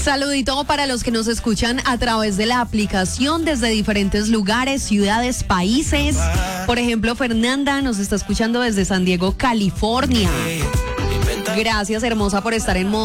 Saludito para los que nos escuchan a través de la aplicación desde diferentes lugares, ciudades, países. Por ejemplo, Fernanda nos está escuchando desde San Diego, California. Gracias, hermosa, por estar en modo